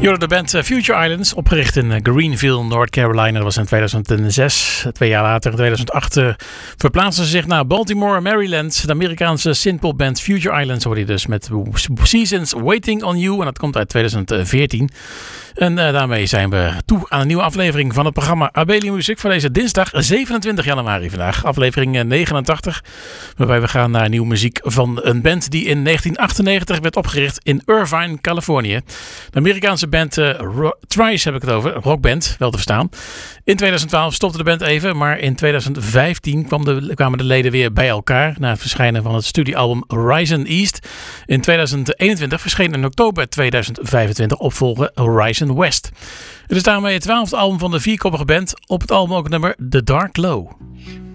Jullie de band Future Islands, opgericht in Greenville, North Carolina. Dat was in 2006. 2 jaar later, in 2008, verplaatsten ze zich naar Baltimore, Maryland. De Amerikaanse synthpopband Future Islands hoorde je dus met Seasons Waiting on You. En dat komt uit 2014. En daarmee zijn we toe aan een nieuwe aflevering van het programma Abelian Music voor deze dinsdag 27 januari vandaag. Aflevering 89. Waarbij we gaan naar nieuwe muziek van een band die in 1998 werd opgericht in Irvine, Californië. De Amerikaanse band Trice heb ik het over, een rockband, wel te verstaan. In 2012 stopte de band even, maar in 2015 kwamen de leden weer bij elkaar na het verschijnen van het studioalbum Horizon East. In 2021 verscheen in oktober 2025 opvolger Horizon West. Het is daarmee het 12e album van de vierkoppige band. Op het album ook het nummer The Dark Low.